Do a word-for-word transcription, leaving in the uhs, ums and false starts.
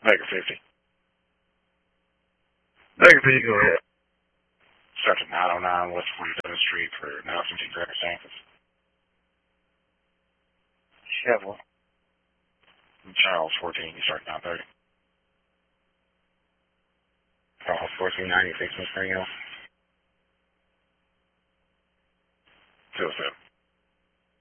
Make it fifty. Make it fifty, go ahead. Start at nine oh nine West forty-seventh Street for now fifty Gregory Sanchez. Chevrolet. Charles fourteen, you start at nine thirty. Charles fourteen ninety-six, Miss Spring Hill.